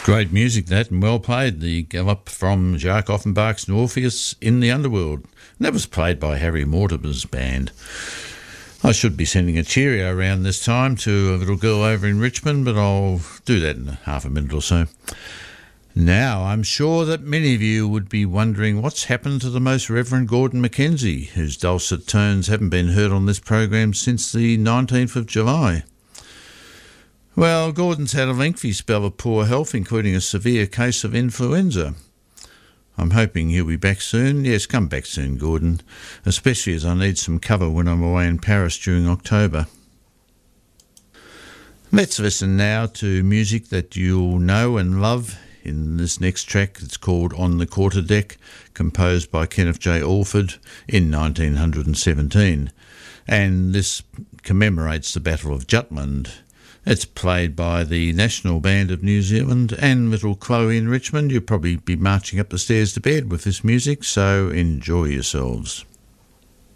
Great music that, and well played, the gallop from Jacques Offenbach's Orpheus in the Underworld. And that was played by Harry Mortimer's band. I should be sending a cheerio around this time to a little girl over in Richmond, but I'll do that in half a minute or so. Now, I'm sure that many of you would be wondering what's happened to the Most Reverend Gordon Mackenzie, whose dulcet tones haven't been heard on this program since the 19th of July. Well, Gordon's had a lengthy spell of poor health, including a severe case of influenza. I'm hoping he'll be back soon. Yes, come back soon, Gordon, especially as I need some cover when I'm away in Paris during October. Let's listen now to music that you'll know and love in this next track. It's called On the Quarterdeck, composed by Kenneth J. Alford in 1917. And this commemorates the Battle of Jutland. It's played by the National Band of New Zealand and little Chloe in Richmond. You'll probably be marching up the stairs to bed with this music, so enjoy yourselves.